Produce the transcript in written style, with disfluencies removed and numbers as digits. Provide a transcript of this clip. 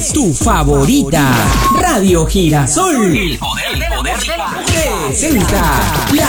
es tu favorita. Radio Girasol. El poder de la música. Presenta la